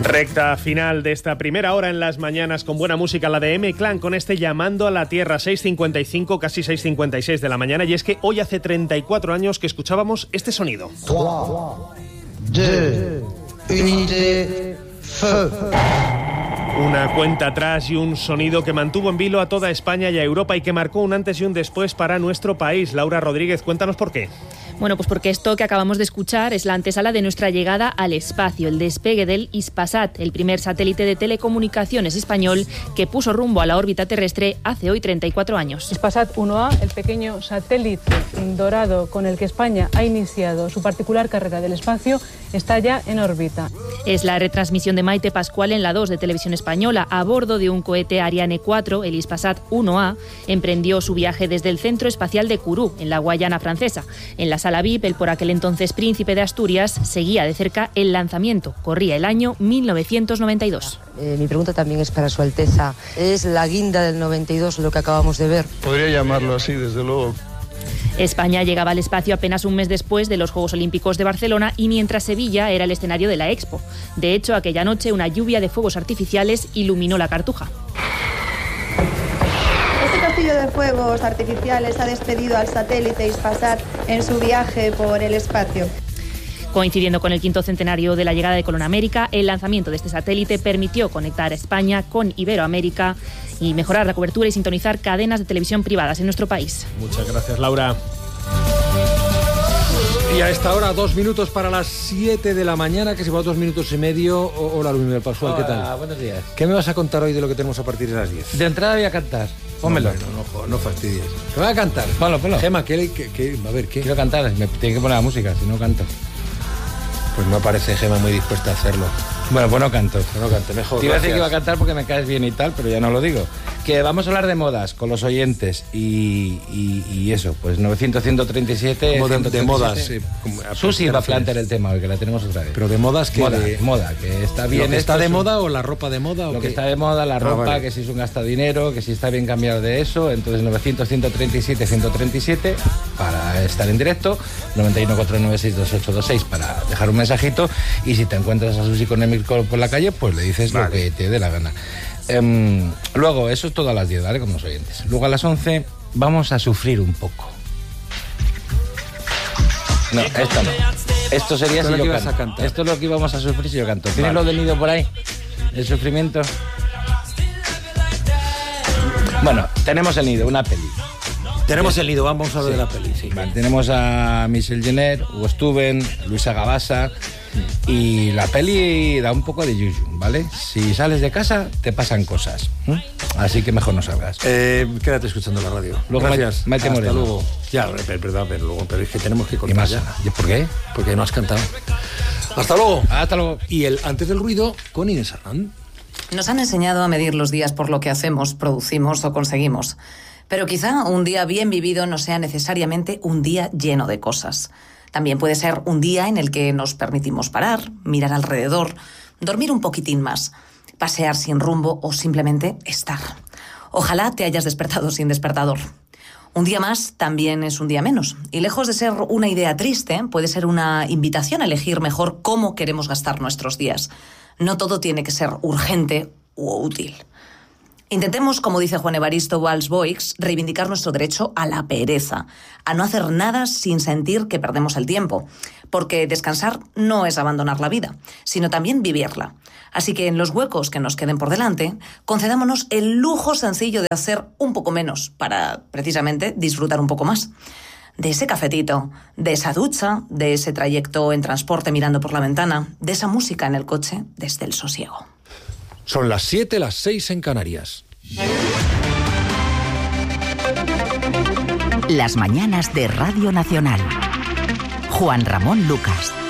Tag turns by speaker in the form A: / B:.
A: Recta final de esta primera hora en las mañanas con buena música, la de M-Clan con este Llamando a la Tierra, 6:55, casi 6:56 de la mañana, y es que hoy hace 34 años que escuchábamos este sonido.
B: 3, 2, unité, feu.
A: Una cuenta atrás y un sonido que mantuvo en vilo a toda España y a Europa y que marcó un antes y un después para nuestro país. Laura Rodríguez, cuéntanos por qué.
C: Bueno, pues porque esto que acabamos de escuchar es la antesala de nuestra llegada al espacio, el despegue del Hispasat, el primer satélite de telecomunicaciones español que puso rumbo a la órbita terrestre hace hoy 34 años.
D: Hispasat 1A, el pequeño satélite dorado con el que España ha iniciado su particular carrera del espacio, está ya en órbita.
C: Es la retransmisión de Maite Pascual en la 2 de Televisión Española. A bordo de un cohete Ariane 4, el Hispasat 1A emprendió su viaje desde el Centro Espacial de Kourou, en la Guayana Francesa. En la sala VIP, el por aquel entonces príncipe de Asturias seguía de cerca el lanzamiento. Corría el año 1992.
E: Mi pregunta también es para Su Alteza. ¿Es la guinda del 92 lo que acabamos de ver?
F: Podría llamarlo así, desde luego.
C: España llegaba al espacio apenas un mes después de los Juegos Olímpicos de Barcelona y mientras Sevilla era el escenario de la Expo. De hecho, aquella noche una lluvia de fuegos artificiales iluminó la Cartuja.
G: Este castillo de fuegos artificiales ha despedido al satélite Hispasat en su viaje por el espacio.
C: Coincidiendo con el 5º centenario de la llegada de Colón a América, el lanzamiento de este satélite permitió conectar a España con Iberoamérica y mejorar la cobertura y sintonizar cadenas de televisión privadas en nuestro país.
A: Muchas gracias, Laura.
H: Y a esta hora, 2 minutos para las 7 de la mañana, que se va 2 minutos y medio. Hola, Luis Miguel Pascual, ¿qué tal?
I: Buenos días.
H: ¿Qué me vas a contar hoy de lo que tenemos a partir de las 10?
I: De entrada voy a cantar. Pónmelo.
H: No fastidies. ¿Te voy a cantar?
I: Ponlo.
H: Gema, a ver, ¿qué?
I: Quiero cantar, me tiene que poner la música, si no canto.
H: Pues no parece Gema muy dispuesta a hacerlo.
I: Bueno, pues no canto.
H: Mejor.
I: Te iba a decir que iba a cantar porque me caes bien y tal, pero ya no lo digo. Que vamos a hablar de modas con los oyentes y eso, pues 900-137...
H: De modas.
I: Susi va a plantear el tema hoy, que la tenemos otra vez.
H: Pero de modas que...
I: Moda, que está bien...
H: ¿Lo que está de moda o la ropa de moda?
I: Lo que está de moda, la ropa, vale. Que si es un gastadinero, que si está bien cambiado de eso. Entonces 900-137-137 para estar en directo, 91-496-2826 para dejar un mensajito, y si te encuentras a Susi con Emil por la calle, pues le dices lo que te dé la gana. Luego, eso es todo a las 10, ¿vale? Con los oyentes. Luego a las 11 vamos a sufrir un poco. No, esto no. Esto sería si yo canto. Esto es lo que íbamos a sufrir si yo canto. ¿Tienes lo del nido por ahí? ¿El sufrimiento? Bueno, tenemos el nido, una peli.
H: Tenemos el nido, vamos a ver la peli. Sí.
I: Vale, tenemos a Michelle Jenner, Hugo Stuben, Luisa Gabasa. Y la peli da un poco de yuyu, ¿vale? Si sales de casa, te pasan cosas. Así que mejor no salgas.
H: Quédate escuchando la radio.
I: Luego
H: gracias.
I: Maite Moreno.
H: Hasta luego. Ya, perdón, pero es que tenemos que cortar ya.
I: ¿Y por qué?
H: Porque no has cantado. Hasta luego.
I: Hasta luego.
H: Y el antes del ruido con Inés Arran.
J: Nos han enseñado a medir los días por lo que hacemos, producimos o conseguimos. Pero quizá un día bien vivido no sea necesariamente un día lleno de cosas. También puede ser un día en el que nos permitimos parar, mirar alrededor, dormir un poquitín más, pasear sin rumbo o simplemente estar. Ojalá te hayas despertado sin despertador. Un día más también es un día menos. Y lejos de ser una idea triste, puede ser una invitación a elegir mejor cómo queremos gastar nuestros días. No todo tiene que ser urgente u útil. Intentemos, como dice Juan Evaristo Valls-Boix, reivindicar nuestro derecho a la pereza, a no hacer nada sin sentir que perdemos el tiempo, porque descansar no es abandonar la vida, sino también vivirla. Así que en los huecos que nos queden por delante, concedámonos el lujo sencillo de hacer un poco menos para, precisamente, disfrutar un poco más. De ese cafetito, de esa ducha, de ese trayecto en transporte mirando por la ventana, de esa música en el coche desde el sosiego.
H: Son las 7, las 6 en Canarias.
K: Las mañanas de Radio Nacional. Juan Ramón Lucas.